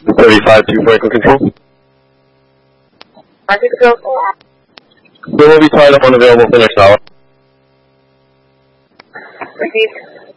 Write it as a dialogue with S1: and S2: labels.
S1: 35 to Franklin Control.
S2: Franklin Control.
S1: They will be tied up unavailable for the next hour.
S2: Received.